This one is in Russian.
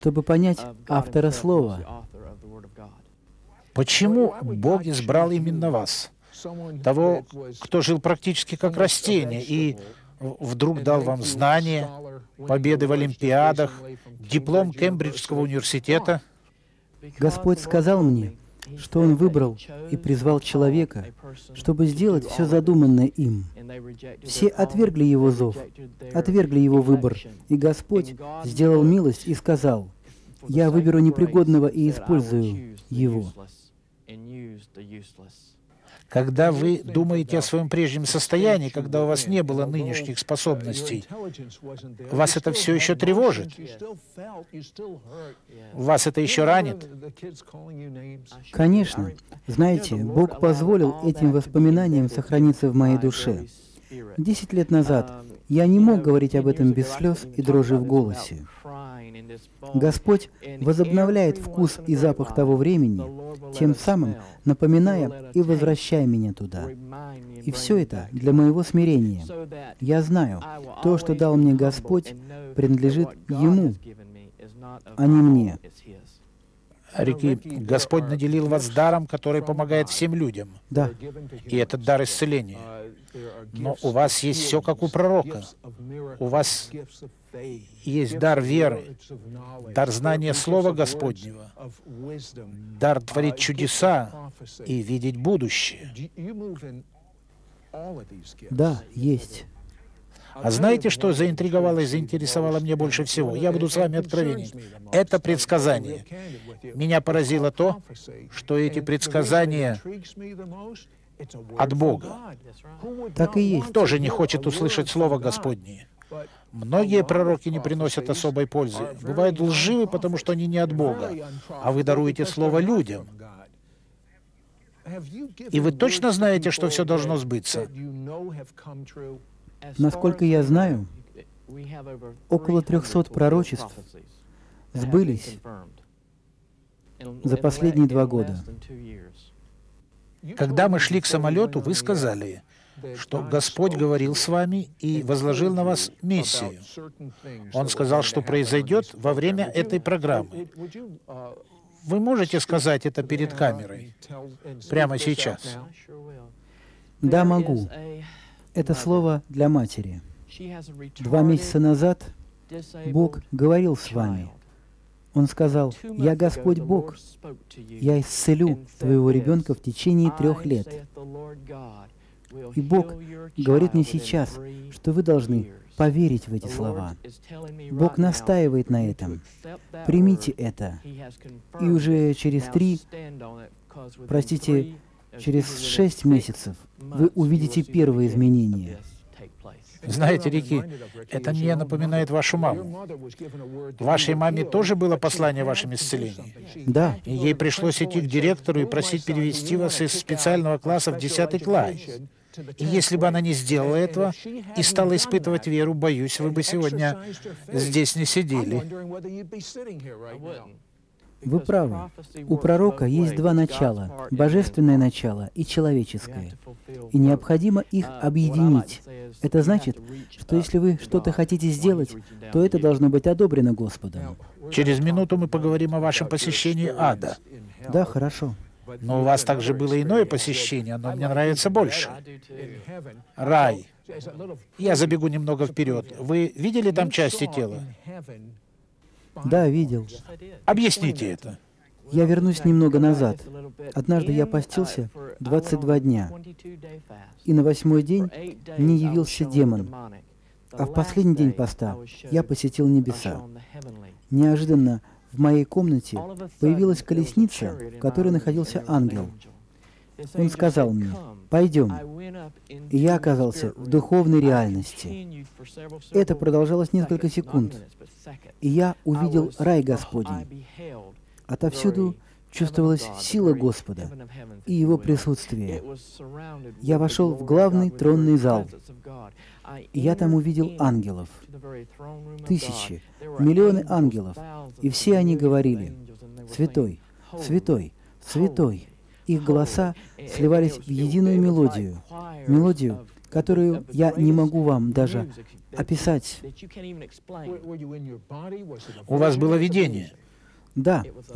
чтобы понять автора слова. Почему Бог избрал именно вас, того, кто жил практически как растение, и вдруг дал вам знания, победы в олимпиадах, диплом Кембриджского университета? Господь сказал мне, что Он выбрал и призвал человека, чтобы сделать все задуманное им. Все отвергли Его зов, отвергли Его выбор, и Господь сделал милость и сказал: «Я выберу непригодного и использую его». Когда вы думаете о своем прежнем состоянии, когда у вас не было нынешних способностей, вас это все еще тревожит? Вас это еще ранит? Конечно. Знаете, Бог позволил этим воспоминаниям сохраниться в моей душе. 10 лет назад я не мог говорить об этом без слез и дрожи в голосе. Господь возобновляет вкус и запах того времени, тем самым напоминая и возвращая меня туда. И все это для моего смирения. Я знаю, то, что дал мне Господь, принадлежит Ему, а не мне. Рики, Господь наделил вас даром, который помогает всем людям. Да. И этот дар исцеления. Но у вас есть все, как у пророка. У вас есть дар веры, дар знания Слова Господнего, дар творить чудеса и видеть будущее. Да, есть. А знаете, что заинтриговало и заинтересовало меня больше всего? Я буду с вами откровенен. Это предсказание. Меня поразило то, что эти предсказания от Бога. Так и есть. Кто же не хочет услышать Слово Господне? Многие пророки не приносят особой пользы. Бывают лживы, потому что они не от Бога. А вы даруете Слово людям. И вы точно знаете, что все должно сбыться? Насколько я знаю, около 300 пророчеств сбылись за последние 2 года. Когда мы шли к самолету, вы сказали, что Господь говорил с вами и возложил на вас миссию. Он сказал, что произойдет во время этой программы. Вы можете сказать это перед камерой? Прямо сейчас. Да, могу. Это слово для матери. 2 месяца назад Бог говорил с вами. Он сказал: «Я Господь Бог, я исцелю твоего ребенка в течение 3 лет». И Бог говорит мне сейчас, что вы должны поверить в эти слова. Бог настаивает на этом. Примите это. И уже через 6 месяцев вы увидите первые изменения. Знаете, Рики, это мне напоминает вашу маму. Вашей маме тоже было послание о вашем исцелении? Да. И ей пришлось идти к директору и просить перевести вас из специального класса в 10 класс. И если бы она не сделала этого и стала испытывать веру, боюсь, вы бы сегодня здесь не сидели. Вы правы. У пророка есть 2 начала – божественное начало и человеческое. И необходимо их объединить. Это значит, что если вы что-то хотите сделать, то это должно быть одобрено Господом. Через минуту мы поговорим о вашем посещении ада. Да, хорошо. Но у вас также было иное посещение, оно мне нравится больше. Рай. Я забегу немного вперед. Вы видели там части тела? Да, видел. Объясните это. Я вернусь немного назад. Однажды я постился 22 дня, и на 8-й день мне явился демон. А в последний день поста я посетил небеса. Неожиданно в моей комнате появилась колесница, в которой находился ангел. Он сказал мне: «Пойдем». И я оказался в духовной реальности. Это продолжалось несколько секунд, и я увидел рай Господень. Отовсюду чувствовалась сила Господа и Его присутствие. Я вошел в главный тронный зал, и я там увидел ангелов. Тысячи, миллионы ангелов, и все они говорили: «Святой, святой, святой». Их голоса сливались в единую мелодию, которую я не могу вам даже описать. У вас было видение? Да,